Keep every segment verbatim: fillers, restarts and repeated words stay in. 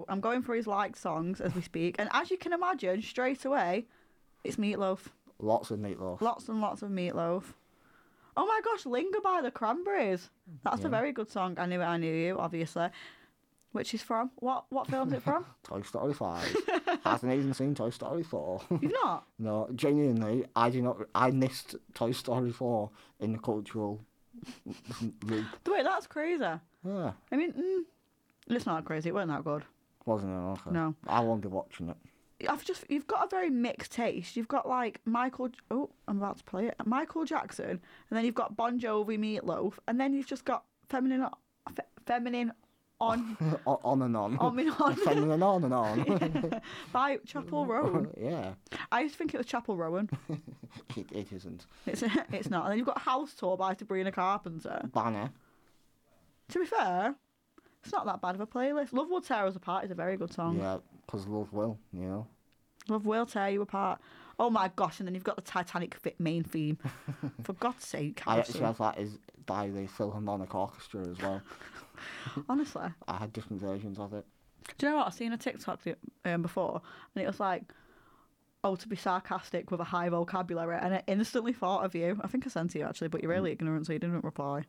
I'm going through his liked songs as we speak, and as you can imagine, straight away, it's Meatloaf. Lots of Meatloaf. Lots and lots of Meatloaf. Oh my gosh, Linger by the Cranberries. That's Yeah. a very good song. I Knew It, I Knew You, obviously. Which is from? What What film's it from? Toy Story five. Hasn't even seen Toy Story four. You've not? No, genuinely, I do not. I missed Toy Story four in the cultural loop. Wait, that's crazy. Yeah, I mean, mm, it's not crazy. It wasn't that good. wasn't it? Okay. No. I won't be watching it. I've just You've got a very mixed taste. You've got like Michael. Oh, I'm about to play it. Michael Jackson, and then you've got Bon Jovi, Meatloaf, and then you've just got feminine, fe- feminine, on, O- on and on. on and on. Feminine on and on. by Chapel Roan. Yeah, I used to think it was Chapel Rowan. it, it isn't. It's it's not. And then you've got House Tour by Sabrina Carpenter. Banner. To be fair, it's not that bad of a playlist. Love Will Tear Us Apart is a very good song. Yeah, because love will, you know. Love Will Tear You Apart. Oh my gosh! And then you've got the Titanic fi- main theme. For God's sake, I actually Harrison. have that is by the Philharmonic Orchestra as well. Honestly. I had different versions of it. Do you know what? I've seen a TikTok the- um, before, and it was like, oh, to be sarcastic with a high vocabulary, and I instantly thought of you. I think I sent it to you, actually, but you're really ignorant, so you didn't reply.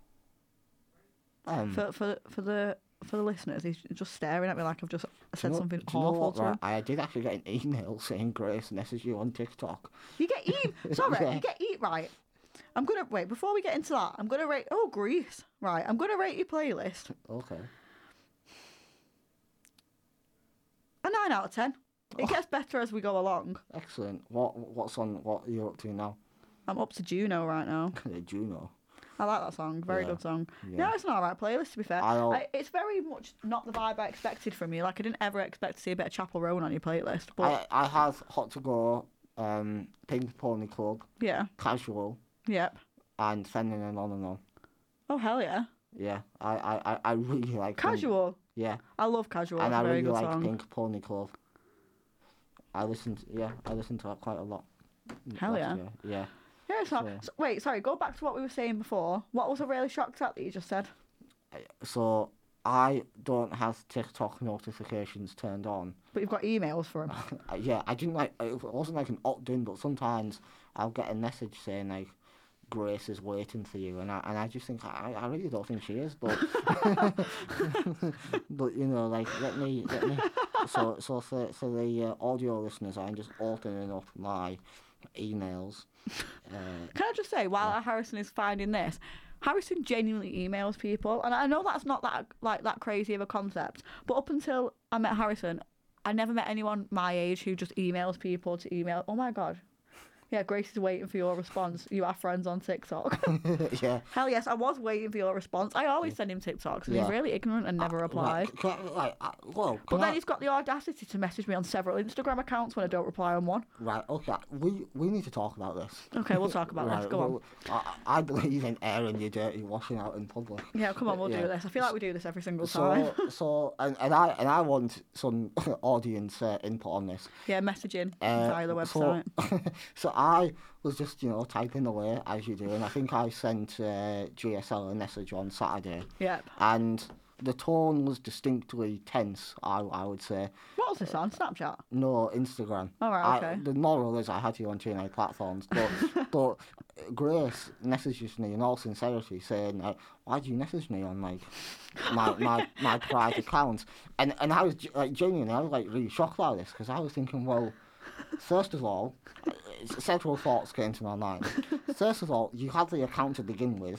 Um, For for for the for the listeners, he's just staring at me like I've just said do you know- something do you know awful what, to right? him. I did actually get an email saying Grace messaged you on TikTok. You get eat. Sorry, Yeah. you get eat right. I'm gonna wait before we get into that. I'm gonna rate. Oh, Grease. Right. I'm gonna rate your playlist Okay. a nine out of ten. It gets better as we go along. Excellent. What what's on? What are you up to now? I'm up to Juno right now. Juno. I like that song. Very Yeah. good song. Yeah. Yeah, it's an alright playlist to be fair. I al- I, it's very much not the vibe I expected from you. Like I didn't ever expect to see a bit of Chapel Roan on your playlist. But I I have Hot to Go, um, Pink Pony Club, yeah, Casual, yep. and Feminine and on and on. Oh hell yeah. Yeah, I I, I, I really like Pink- Casual. Yeah, I love Casual. and It's I a very really good like song. Pink Pony Club. I listen to, yeah, I listen to that quite a lot. Hell last yeah. year. Yeah. Yeah, it's not. So- So, wait, sorry. Go back to what we were saying before. What was I really shocked at that you just said? So I don't have TikTok notifications turned on. But you've got emails for him. Uh, yeah, I didn't like. It wasn't like an opt-in, but sometimes I'll get a message saying like, "Grace is waiting for you," and I and I just think I, I really don't think she is, but but you know, like let me let me. So so for for the uh, audio listeners, I'm just opening up my emails. Uh, Can I just say, while Harrison is finding this, Harrison genuinely emails people, and I know that's not that like that crazy of a concept. But up until I met Harrison, I never met anyone my age who just emails people to email. Oh my god, yeah, Grace is waiting for your response. You are friends on TikTok. yeah. Hell yes, I was waiting for your response. I always send him TikToks, and Yeah. he's really ignorant and never replied. Right, can I- like, uh, well, But can then I- he's got the audacity to message me on several Instagram accounts when I don't reply on one. Right, okay. We we need to talk about this. Okay, we'll talk about right, this. Go on. well, I, I believe in airing your dirty washing out in public. Yeah, come on, we'll yeah. do this. I feel like we do this every single time. So so and, and I and I want some audience uh, input on this. Yeah, messaging Uh, via the so- website. So I was just you know typing away as you do, and I think I sent uh, G S L a message on Saturday, Yep. and the tone was distinctly tense. I I would say. What was this on? Snapchat? No, Instagram. All right, I- okay. the moral is I had you on two night platforms, but but Grace messages me in all sincerity saying, like, "Why do you message me on like my my, my private account?" And and I was ge- like genuinely, I was like really shocked by this because I was thinking, well, first of all, uh, several thoughts came to my mind. First of all, you have the account to begin with,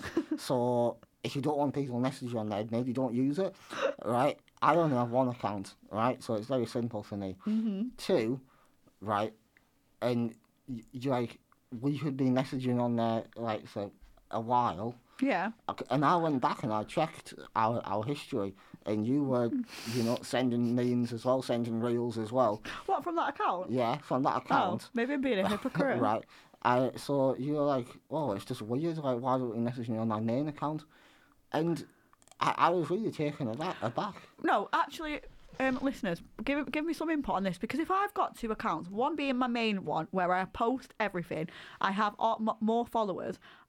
so if you don't want people messaging you on there, maybe don't use it, right? I only have one account, right? So it's very simple for me. Mm-hmm. Two, right, and y- you like we had been messaging on there like for a while, Yeah. Ok- and I went back and I checked our our history, and you were, you know, sending memes as well, sending reels as well. What, from that account? Yeah, from that Oh, account. maybe I'm being a hypocrite. Right. Uh, so you were like, oh, it's just weird. Like, why don't you message me on my main account? And I, I was really taken aback. aback. No, actually, um, listeners, give give me some input on this, because if I've got two accounts, one being my main one where I post everything, I have a- m- more followers,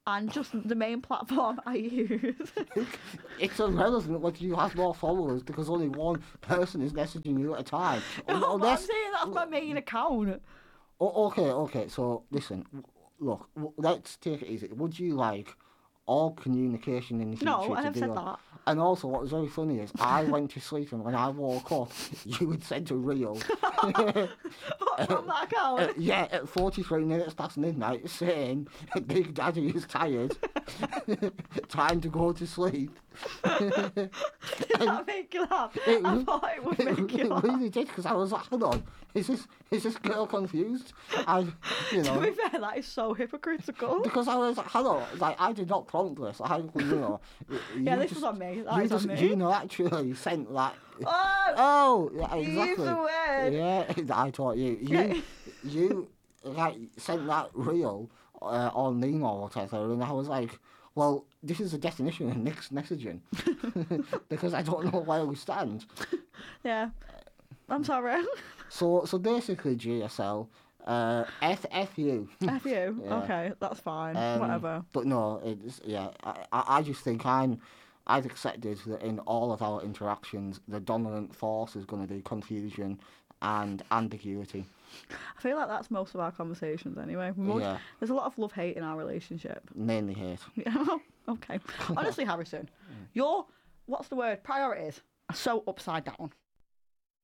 and just the main platform I use. It's irrelevant whether you have more followers because only one person is messaging you at a time. No, but I'm Unless, saying that's my main account. oh, okay, okay. So listen, w- look, w- let's take it easy. Would you like all communication in the future No, I to never be said on- that. And also, what was very funny is I went to sleep, and when I woke up, you had sent a reel. From that account. Uh, yeah, at forty-three minutes past midnight, saying Big Daddy is tired, time to go to sleep. Did that make you laugh? It I re- thought it would It, make you it laugh. really did, because I was like, hold on, is this is this girl confused? I, you To know, be fair, that is so hypocritical. because I was like, hello, like I did not prompt this. I, you know, y- Yeah, you this just, was on me. That you is just, on me. you know, actually sent that. Oh, Oh, yeah, you used exactly. the word. Yeah, I thought you, Yeah. you, you, like sent that reel uh, on Nemo or whatever, and I was like, well, this is the definition of mixed messaging, because I don't know where we stand. Yeah. I'm sorry. So, so basically, G S L, uh, F F you. F you. Yeah. Okay, that's fine. Um, Whatever. But no, it's yeah. I, I I just think I'm. I've accepted that in all of our interactions, the dominant force is going to be confusion and ambiguity. I feel like that's most of our conversations anyway. Most, Yeah. There's a lot of love-hate in our relationship. Mainly hate. Yeah. Okay. Honestly, Harrison, your, what's the word, priorities are so upside down.